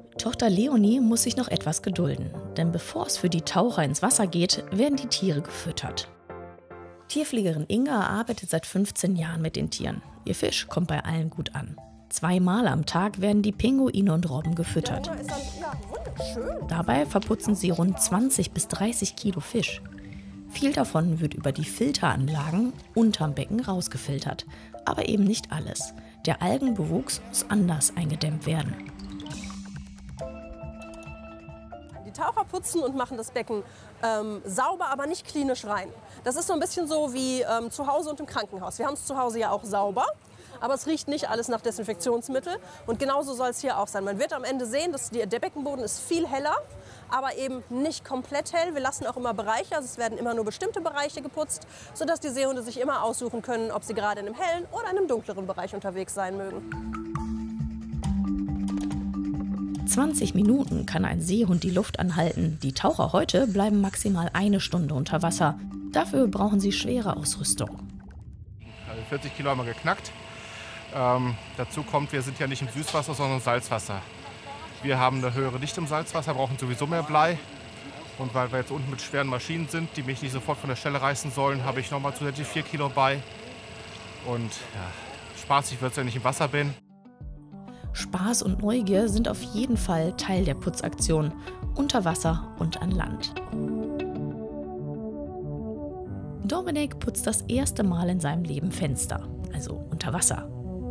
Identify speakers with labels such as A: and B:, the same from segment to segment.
A: Tochter Leonie muss sich noch etwas gedulden, denn bevor es für die Taucher ins Wasser geht, werden die Tiere gefüttert. Tierpflegerin Inga arbeitet seit 15 Jahren mit den Tieren. Ihr Fisch kommt bei allen gut an. 2-mal am Tag werden die Pinguine und Robben gefüttert. Dabei verputzen sie rund 20 bis 30 Kilo Fisch. Viel davon wird über die Filteranlagen unterm Becken rausgefiltert. Aber eben nicht alles. Der Algenbewuchs muss anders eingedämmt werden.
B: Die Taucher putzen und machen das Becken sauber, aber nicht klinisch rein. Das ist so ein bisschen so wie zu Hause und im Krankenhaus. Wir haben es zu Hause ja auch sauber, aber es riecht nicht alles nach Desinfektionsmittel. Und genauso soll es hier auch sein. Man wird am Ende sehen, dass der Beckenboden ist viel heller, aber eben nicht komplett hell. Wir lassen auch immer Bereiche, also es werden immer nur bestimmte Bereiche geputzt, sodass die Seehunde sich immer aussuchen können, ob sie gerade in einem hellen oder in einem dunkleren Bereich unterwegs sein mögen.
A: 20 Minuten kann ein Seehund die Luft anhalten. Die Taucher heute bleiben maximal 1 Stunde unter Wasser. Dafür brauchen sie schwere Ausrüstung.
C: Also 40 Kilo haben wir geknackt. Dazu kommt, wir sind ja nicht im Süßwasser, sondern im Salzwasser. Wir haben eine höhere Dichte im Salzwasser, brauchen sowieso mehr Blei. Und weil wir jetzt unten mit schweren Maschinen sind, die mich nicht sofort von der Stelle reißen sollen, habe ich nochmal zusätzlich 4 Kilo bei. Und ja, spaßig wird es, wenn ich im Wasser bin.
A: Spaß und Neugier sind auf jeden Fall Teil der Putzaktion, unter Wasser und an Land. Dominik putzt das erste Mal in seinem Leben Fenster, also unter Wasser.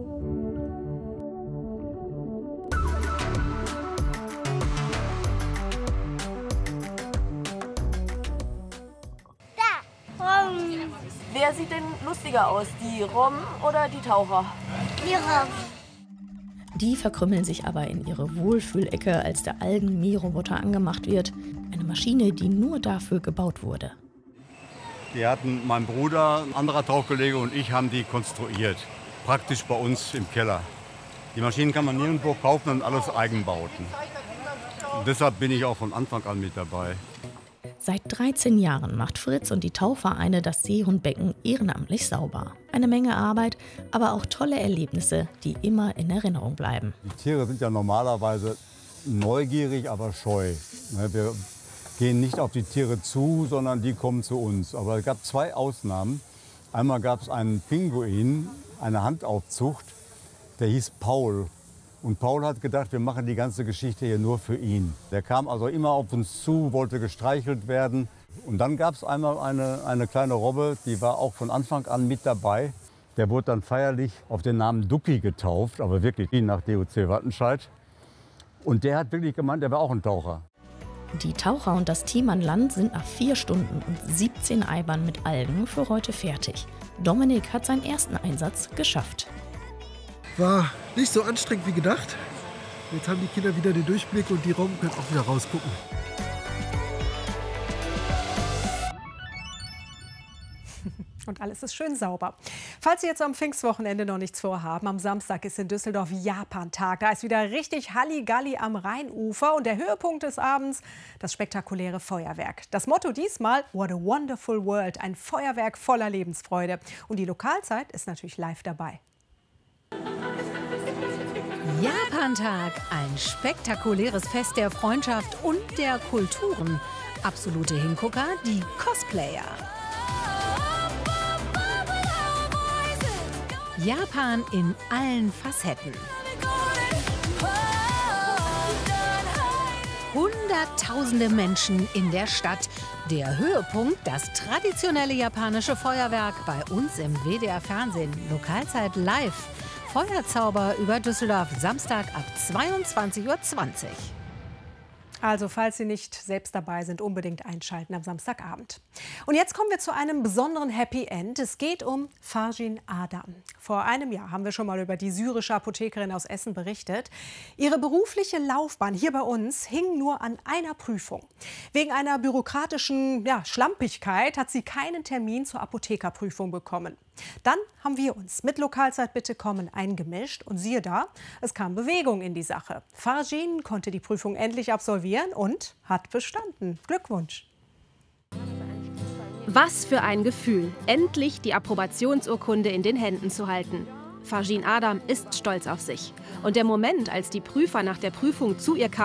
D: Wer sieht denn lustiger aus, die Robben oder die Taucher?
E: Die Robben.
A: Die verkrümmeln sich aber in ihre Wohlfühlecke, als der Algen-Mähroboter angemacht wird. Eine Maschine, die nur dafür gebaut wurde.
F: Die hatten mein Bruder, ein anderer Tauchkollege und ich haben die konstruiert. Praktisch bei uns im Keller. Die Maschinen kann man nirgendwo kaufen und alles Eigenbauten. Und deshalb bin ich auch von Anfang an mit dabei.
A: Seit 13 Jahren macht Fritz und die Tauchvereine das Seehundbecken ehrenamtlich sauber. Eine Menge Arbeit, aber auch tolle Erlebnisse, die immer in Erinnerung bleiben.
F: Die Tiere sind ja normalerweise neugierig, aber scheu. Wir gehen nicht auf die Tiere zu, sondern die kommen zu uns. Aber es gab 2 Ausnahmen. Einmal gab es einen Pinguin, eine Handaufzucht, der hieß Paul. Und Paul hat gedacht, wir machen die ganze Geschichte hier nur für ihn. Der kam also immer auf uns zu, wollte gestreichelt werden. Und dann gab es einmal eine kleine Robbe, die war auch von Anfang an mit dabei. Der wurde dann feierlich auf den Namen Ducky getauft, aber wirklich nach DOC Wattenscheid. Und der hat wirklich gemeint, der war auch ein Taucher.
A: Die Taucher und das Team an Land sind nach 4 Stunden und 17 Eibern mit Algen für heute fertig. Dominik hat seinen ersten Einsatz geschafft.
G: War nicht so anstrengend wie gedacht. Jetzt haben die Kinder wieder den Durchblick und die Robben können auch wieder rausgucken.
H: Und alles ist schön sauber. Falls Sie jetzt am Pfingstwochenende noch nichts vorhaben, am Samstag ist in Düsseldorf Japan-Tag. Da ist wieder richtig Halligalli am Rheinufer. Und der Höhepunkt des Abends, das spektakuläre Feuerwerk. Das Motto diesmal, What a Wonderful World. Ein Feuerwerk voller Lebensfreude. Und die Lokalzeit ist natürlich live dabei.
I: Japan-Tag, ein spektakuläres Fest der Freundschaft und der Kulturen. Absolute Hingucker, die Cosplayer. Japan in allen Facetten. Hunderttausende Menschen in der Stadt. Der Höhepunkt, das traditionelle japanische Feuerwerk bei uns im WDR-Fernsehen. Lokalzeit live. Feuerzauber über Düsseldorf, Samstag ab 22:20 Uhr.
H: Also, falls Sie nicht selbst dabei sind, unbedingt einschalten am Samstagabend. Und jetzt kommen wir zu einem besonderen Happy End. Es geht um Farjin Adam. Vor einem Jahr haben wir schon mal über die syrische Apothekerin aus Essen berichtet. Ihre berufliche Laufbahn hier bei uns hing nur an einer Prüfung. Wegen einer bürokratischen Schlampigkeit hat sie keinen Termin zur Apothekerprüfung bekommen. Dann haben wir uns mit Lokalzeit bitte kommen eingemischt und siehe da, es kam Bewegung in die Sache. Farjin konnte die Prüfung endlich absolvieren und hat bestanden. Glückwunsch!
J: Was für ein Gefühl, endlich die Approbationsurkunde in den Händen zu halten. Farjin Adam ist stolz auf sich. Und der Moment, als die Prüfer nach der Prüfung zu ihr kamen,